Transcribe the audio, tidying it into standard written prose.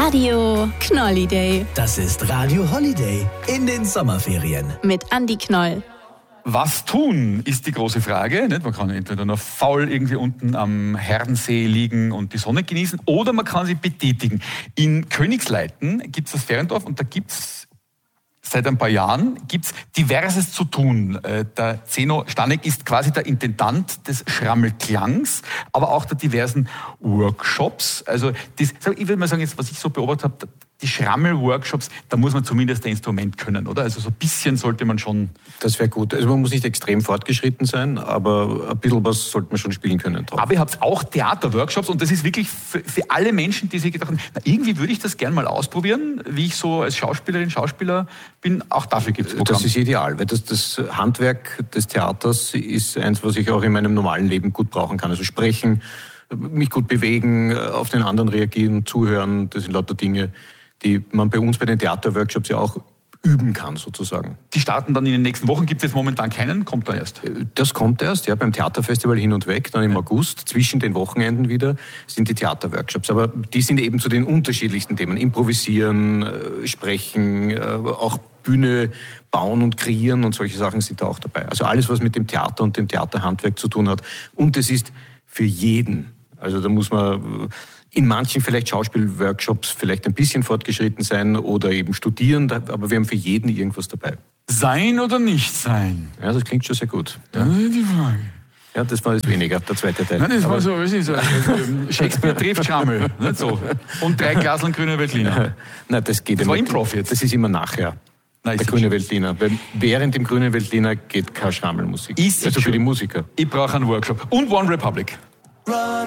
Radio Knolliday. Das ist Radio Holiday in den Sommerferien. Mit Andi Knoll. Was tun, ist die große Frage. Nicht? Man kann entweder noch faul irgendwie unten am Herrensee liegen und die Sonne genießen oder man kann sich betätigen. In Königsleiten gibt es das Feriendorf und da gibt es seit ein paar Jahren Diverses zu tun. Der Zeno Stanek ist quasi der Intendant des Schrammelklangs, aber auch der diversen Workshops. Also ich würde mal sagen, jetzt, was ich so beobachtet habe, die Schrammel-Workshops, da muss man zumindest ein Instrument können, oder? Also so ein bisschen sollte man schon... Das wäre gut. Also man muss nicht extrem fortgeschritten sein, aber ein bisschen was sollte man schon spielen können drauf. Aber ihr habt auch Theaterworkshops und das ist wirklich für alle Menschen, die sich gedacht haben, irgendwie würde ich das gerne mal ausprobieren, wie ich so als Schauspieler bin, auch dafür gibt es Programme. Das ist ideal, weil das Handwerk des Theaters ist eins, was ich auch in meinem normalen Leben gut brauchen kann. Also sprechen, mich gut bewegen, auf den anderen reagieren, zuhören, das sind lauter Dinge, die man bei uns bei den Theaterworkshops ja auch üben kann, sozusagen. Die starten dann in den nächsten Wochen. Gibt es jetzt momentan keinen? Kommt da erst? Das kommt erst, ja, beim Theaterfestival hin und weg, dann im August, zwischen den Wochenenden wieder, sind die Theaterworkshops. Aber die sind eben zu den unterschiedlichsten Themen. Improvisieren, sprechen, auch Bühne bauen und kreieren und solche Sachen sind da auch dabei. Also alles, was mit dem Theater und dem Theaterhandwerk zu tun hat. Und es ist für jeden. Also da muss man... In manchen vielleicht Schauspielworkshops vielleicht ein bisschen fortgeschritten sein oder eben studieren, aber wir haben für jeden irgendwas dabei. Sein oder nicht sein? Ja, das klingt schon sehr gut. Ja. Das ist die Frage. Ja, das war jetzt weniger, der zweite Teil. Nein, das war so, Shakespeare trifft Schrammel, nicht so. Und 3 Glaseln grüne Veltliner. Nein, das geht das immer. Das war Improv jetzt. Das ist immer nachher. Nein, der grüne Veltliner. Weil während dem grünen Veltliner geht keine Schrammelmusik. Also für die Musiker. Ich brauche einen Workshop. Und One Republic.